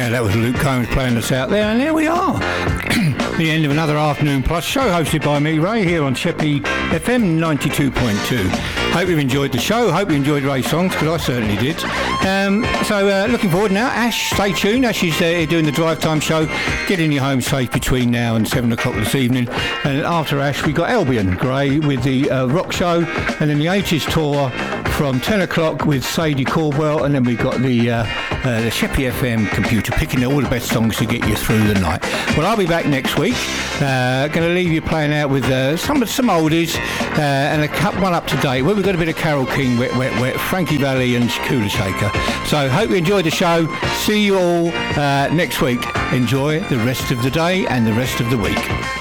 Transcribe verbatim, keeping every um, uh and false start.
Yeah, that was Luke Combs playing us out there, and there we are. The end of another Afternoon Plus show hosted by me, Ray, here on Sheppey F M ninety-two point two. Hope you've enjoyed the show. Hope you enjoyed Ray's songs, because I certainly did. Um, so uh, looking forward now. Ash, stay tuned. Ash is uh, doing the drive time show, getting you home safe between now and seven o'clock this evening. And after Ash, we got Albion Gray with the uh, rock show, and then the eighties tour from ten o'clock with Sadie Caldwell, and then we've got the uh, uh, the Sheppey F M computer picking all the best songs to get you through the night. Well, I'll be back next week. Uh, going to leave you playing out with uh, some some oldies uh, and a cup one up to date. Well, we've got a bit of Carole King, Wet Wet Wet, Frankie Valli and Kula Shaker. So hope you enjoyed the show. See you all uh, next week. Enjoy the rest of the day and the rest of the week.